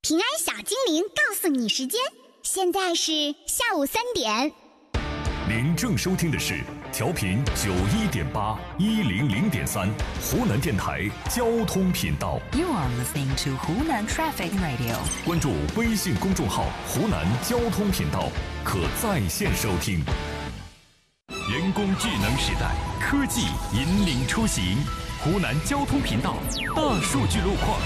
平安小精灵告诉你时间，现在是下午3点。 您正收听的是调频91.8、100.3湖南电台交通频道。 You are listening to Hunan Traffic Radio。 关注微信公众号“湖南交通频道”，可在线收听。人工智能时代，科技引领出行。湖南交通频道大数据路况。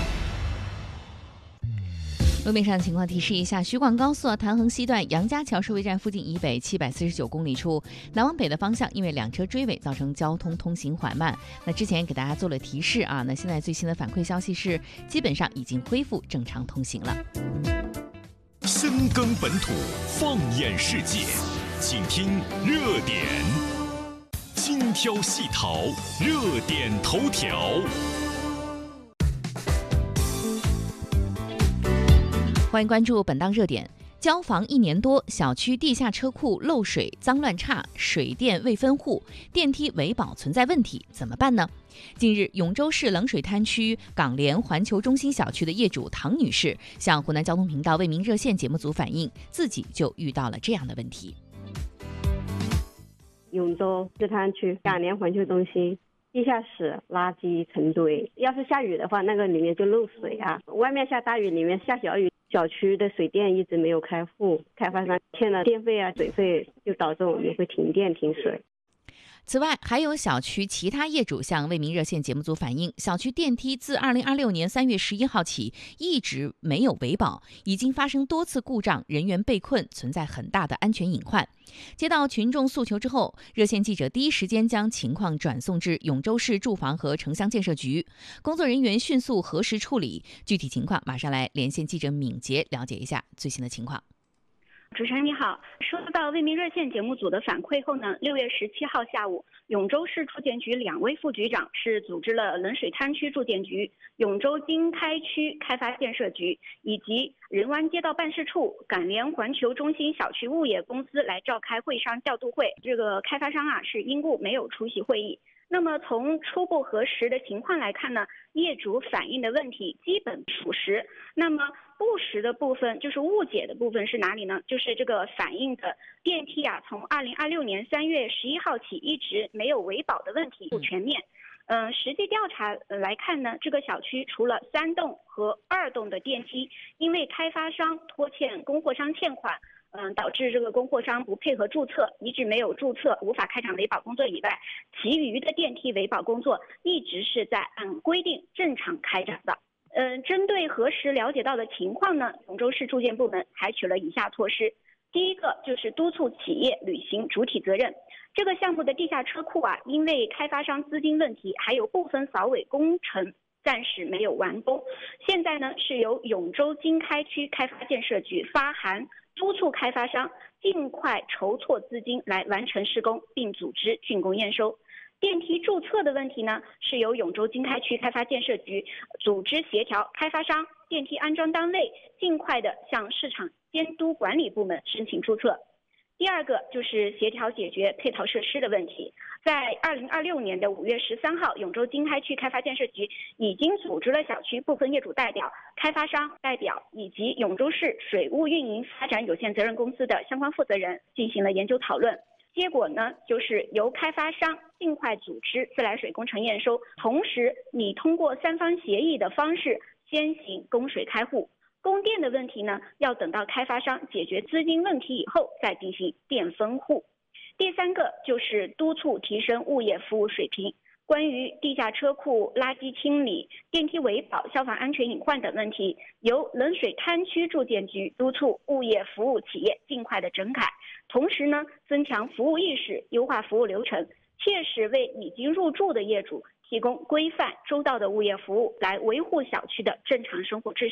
路面上情况提示一下：徐广高速潭衡西段杨家桥收费站附近以北749公里处，南往北的方向因为2车追尾，造成交通通行缓慢。那之前给大家做了提示啊，那现在最新的反馈消息是，基本上已经恢复正常通行了。 深耕本土，放眼世界，请听热点，精挑细淘，热点头条。 欢迎关注本档热点。交房1年多，小区地下车库漏水、脏乱差，水电未分户，电梯维保存在问题，怎么办呢？近日，永州市冷水滩区港联环球中心小区的业主唐女士向湖南交通频道为民热线节目组反映，自己就遇到了这样的问题。 永州市滩区港联环球中心地下室垃圾成堆，要是下雨的话，那个里面就漏水啊。外面下大雨，里面下小雨，小区的水电一直没有开户，开发商欠了电费啊、水费，就导致我们会停电停水。 此外，还有小区其他业主向为民热线节目组反映，小区电梯自2026年3月11号起一直没有维保，已经发生多次故障，人员被困，存在很大的安全隐患。接到群众诉求之后，热线记者第一时间将情况转送至永州市住房和城乡建设局，工作人员迅速核实处理。具体情况马上来连线记者敏捷了解一下最新的情况。 主持人你好，收到为民热线节目组的反馈后呢，6月17号下午，永州市住建局2位副局长是组织了冷水滩区住建局、永州经开区开发建设局以及仁湾街道办事处、港联环球中心小区物业公司来召开会商调度会。这个开发商是因故没有出席会议。那么从初步核实的情况来看呢，业主反映的问题基本属实。那么不实的部分，就是误解的部分是哪里呢？就是这个反映的电梯从2026年3月11号起一直没有维保的问题不全面。实际调查来看呢，这个小区除了3栋和2栋的电梯因为开发商拖欠供货商欠款，导致这个供货商不配合注册，一直没有注册，无法开展维保工作以外，其余的电梯维保工作一直是在按规定正常开展的。针对核实了解到的情况呢，永州市住建部门采取了以下措施。第一个就是督促企业履行主体责任。这个项目的地下车库因为开发商资金问题，还有部分扫尾工程暂时没有完工，现在呢是由永州经开区开发建设局发函督促开发商尽快筹措资金来完成施工，并组织竣工验收。电梯注册的问题呢，是由永州经开区开发建设局组织协调开发商、电梯安装单位尽快的向市场监督管理部门申请注册。第二个就是协调解决配套设施的问题。在2026年的5月13号，永州经开区开发建设局已经组织了小区部分业主代表、开发商代表以及永州市水务运营发展有限责任公司的相关负责人进行了研究讨论。结果呢，就是由开发商尽快组织自来水工程验收，同时你通过3方协议的方式先行供水开户。供电的问题呢，要等到开发商解决资金问题以后再进行电分户。第三个就是督促提升物业服务水平。关于地下车库、垃圾清理、电梯维保、消防安全隐患等问题，由冷水滩区住建局督促物业服务企业尽快的整改，同时呢，增强服务意识，优化服务流程，切实为已经入住的业主提供规范周到的物业服务，来维护小区的正常生活秩序。